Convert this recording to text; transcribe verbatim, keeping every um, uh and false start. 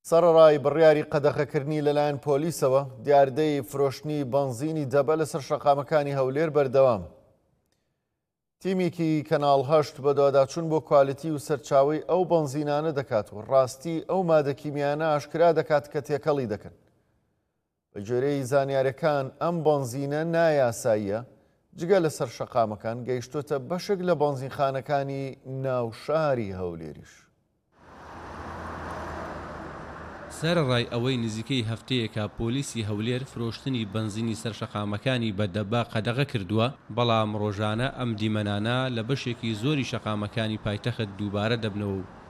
سەرەڕای بڕیاری قەدەغەکردنی لەلایەن پۆلیسەوە دیاردەی فرۆشتنی بەنزینی دەبە لەسەر شەقامەکانی هەولێر بەردەوام. تیمێکی کەناڵ هەشت بە دوواداچوون بۆ کوالیتی و سەرچاوی ئەو بەنزینانە دەکات و ڕاستی ئەو مادەکیمیانە ئاشکرا دەکات کە تێکەڵی دەکەن. بە جۆرەی زانیاریەکان ئەم بەنزینە نایاساییە جگە لەسەر شەقامەکان گەیشتۆتە بەشێک لە بەنزینخانەکانی ناوشاری هەولێریش. سەرەڕای ئەوەی نزیکەی هەفتەیەکە پۆلیسی هەولێر فرۆشتنی بەنزینی سەر شەقامەکانی بەدەبا قەدەغە کردووە، بەڵام ڕۆژانە ئەم دیمەنانە لە بەشێکی زۆری شەقامەکانی پایتەخت دووبارە دەبنەوە و